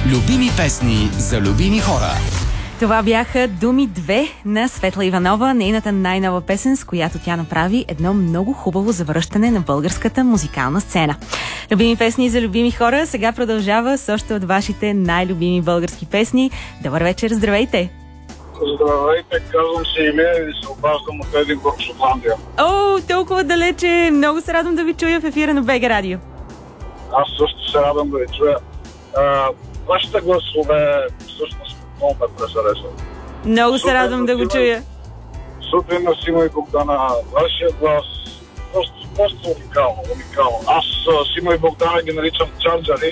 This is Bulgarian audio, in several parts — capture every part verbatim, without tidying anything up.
Любими песни за любими хора. Това бяха Думи две на Светла Иванова, нейната най-нова песен, с която тя направи едно много хубаво завръщане на българската музикална сцена. Любими песни за любими хора сега продължава с още от вашите най-любими български песни. Добър вечер, здравейте! Здравейте, казвам се Илия и се обаждам от Единбург, Шотландия. О, толкова далече! Много се радвам да ви чуя в ефира на БГ Радио. Аз също се радвам да ви чуя. А, вашите гласове всъщност много ме пресаресват. Много се радвам да го чуя. Сутрин на Сима и Богдана, вашия глас просто, просто уникално, уникално. Аз Сима и Богдана ги наричам чарджари.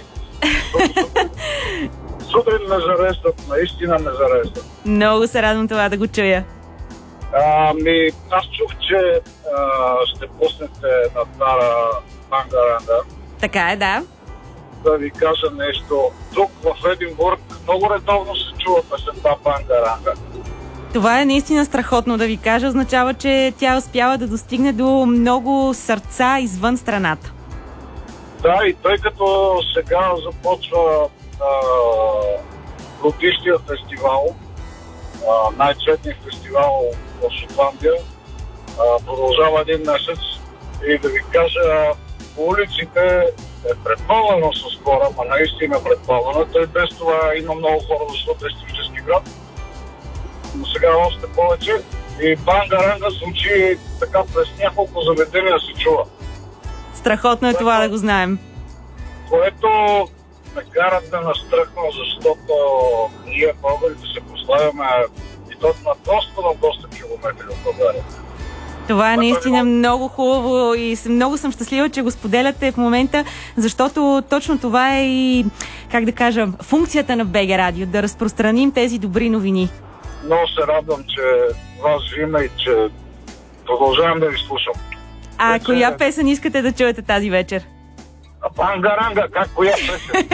Сутрин ме зареждат, наистина ме зареждат. Много се радвам това да го чуя. Ами, аз чух, че а, ще пуснете на Тара Бангаранда. Така е, да. Да ви кажа нещо. Тук в Единбург много редовно се чува песента Бангаранга. Това е наистина страхотно да ви кажа. Означава, че тя успява да достигне до много сърца извън страната. Да, и тъй като сега започва а, Годишния фестивал, а, най-четният фестивал в Шотландия, а, продължава един месец и да ви кажа, по улиците е предпълнено с хора, ма наистина предпълнено. Той без това има много хора, защото е исторически град. Но сега още повече. И Бангаранга звучи така през няколко заведения се чува. Страхотно е това да го знаем. Което ме кара да настръхна, защото ние българите се прославяме и то на доста, на доста километри от България. Това е наистина много хубаво и много съм щастлива, че го споделяте в момента, защото точно това е и, как да кажа, функцията на БГ Радио, да разпространим тези добри новини. Много се радвам, че вас има и че продължавам да ви слушам. А вече... коя песен искате да чуете тази вечер? А Бангаранга, как коя песен?